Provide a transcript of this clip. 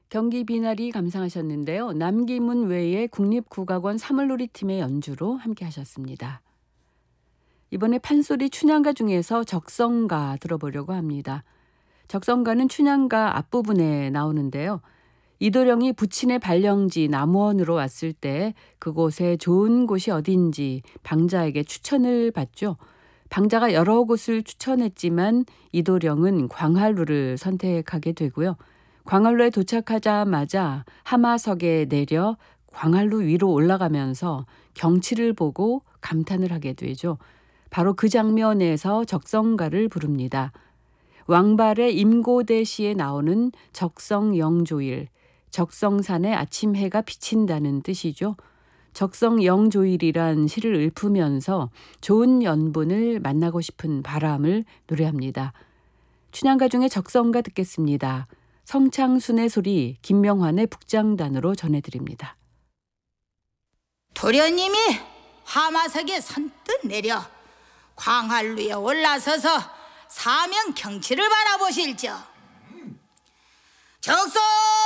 경기 비나리 감상하셨는데요. 남기문 외에 국립국악원 사물놀이팀의 연주로 함께 하셨습니다. 이번에 판소리 춘향가 중에서 적성가 들어보려고 합니다. 적성가는 춘향가 앞부분에 나오는데요. 이도령이 부친의 발령지 남원으로 왔을 때 그곳에 좋은 곳이 어딘지 방자에게 추천을 받죠. 방자가 여러 곳을 추천했지만 이도령은 광활루를 선택하게 되고요. 광활루에 도착하자마자 하마석에 내려 광활루 위로 올라가면서 경치를 보고 감탄을 하게 되죠. 바로 그 장면에서 적성가를 부릅니다. 왕발의 임고대시에 나오는 적성영조일, 적성산에 아침 해가 비친다는 뜻이죠. 적성영조일이란 시를 읊으면서 좋은 연분을 만나고 싶은 바람을 노래합니다. 춘향가 중에 적성가 듣겠습니다. 성창순의 소리, 김명환의 북장단으로 전해드립니다. 도련님이 화마석에 선뜻 내려 광활루에 올라서서 사면 경치를 바라보실죠. 적성